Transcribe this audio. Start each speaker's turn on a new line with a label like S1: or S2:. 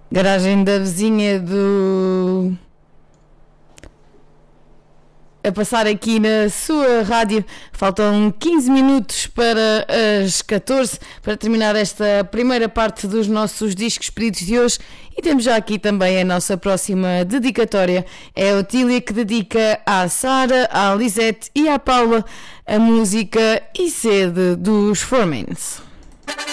S1: Garagem da vizinha a passar aqui na sua rádio. Faltam 15 minutos para as 14 para terminar esta primeira parte dos nossos discos pedidos de hoje, e temos já aqui também a nossa próxima dedicatória. É a Otília que dedica à Sara, à Lisete e à Paula a música E Sede dos Formens.